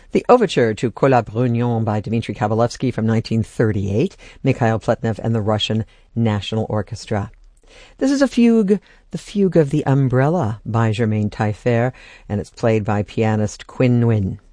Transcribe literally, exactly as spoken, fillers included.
The Overture to Kola Brunion by Dmitri Kabalevsky from nineteen thirty-eight, Mikhail Pletnev and the Russian National Orchestra. This is a fugue, the Fugue of the Umbrella by Germaine Taillefer, and it's played by pianist Quinn Nguyen.